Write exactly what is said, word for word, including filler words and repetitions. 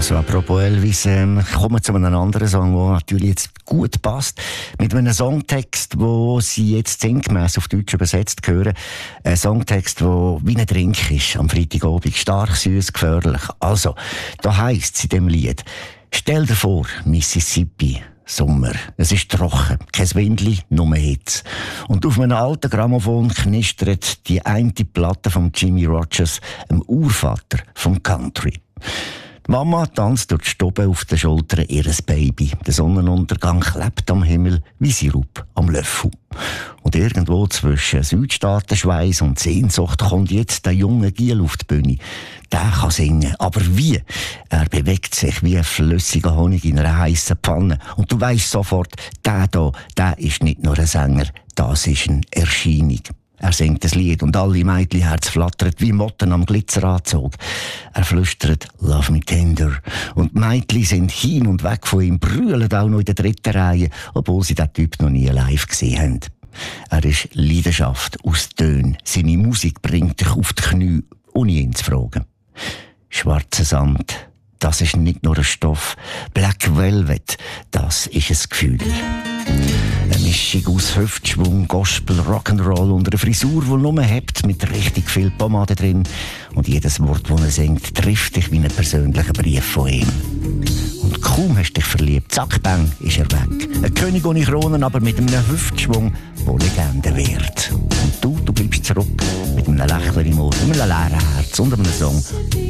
Also apropos Elvis, ähm, kommen wir zu einem anderen Song, der natürlich jetzt gut passt. Mit einem Songtext, wo sie jetzt sinngemäss auf Deutsch übersetzt hören. Ein Songtext, der wie ein Drink ist am Freitagabend. Stark, süß, gefährlich. Also, da heisst es in dem Lied: Stell dir vor, Mississippi, Sommer. Es ist trocken, kein Windli, nur Hitze. Und auf einem alten Grammophon knistert die eine Platte von Jimmy Rogers, dem Urvater vom Country. Die Mama tanzt durch die Stube auf den Schultern ihres Baby. Der Sonnenuntergang klebt am Himmel wie Sirup am Löffel. Und irgendwo zwischen Südstaatenschweiß und Sehnsucht kommt jetzt der junge Giel auf die Bühne. Der kann singen, aber wie? Er bewegt sich wie ein flüssiger Honig in einer heissen Pfanne. Und du weisst sofort, der da, der ist nicht nur ein Sänger, das ist eine Erscheinung. Er singt das Lied und alle Mädchenherz flattert wie Motten am Glitzeranzug. Er flüstert «Love me tender» und die Mädchen sind hin und weg von ihm, brüllen auch noch in der dritten Reihe, obwohl sie den Typ noch nie live gesehen haben. Er ist Leidenschaft aus Tönen. Seine Musik bringt dich auf die Knie, ohne ihn zu fragen. Schwarzer Sand, das ist nicht nur ein Stoff. Black Velvet, das ist ein Gefühl. Eine Mischung aus Hüftschwung, Gospel, Rock'n'Roll und einer Frisur, die nur hebt, mit richtig viel Pomade drin. Und jedes Wort, das er singt, trifft dich wie ein persönlicher Brief von ihm. Und kaum hast du dich verliebt, zack, bang, ist er weg. Ein König ohne Kronen, aber mit einem Hüftschwung, der Legende wird. Und du, du bleibst zurück, mit einem Lächeln im Ohr, mit einem leeren Herz und einem Song.